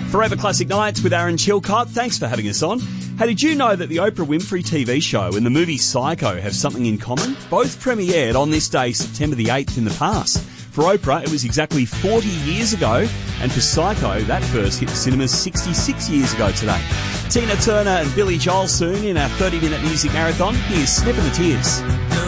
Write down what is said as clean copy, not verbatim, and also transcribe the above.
Forever Classic Nights with Aaron Chilcott. Thanks for having us on. Hey, did you know that the Oprah Winfrey TV show and the movie Psycho have something in common? Both premiered on this day, September the 8th in the past. For Oprah, it was exactly 40 years ago, and for Psycho, that first hit the cinemas 66 years ago today. Tina Turner and Billy Joel soon in our 30-minute music marathon. Here's Snip and the Tears.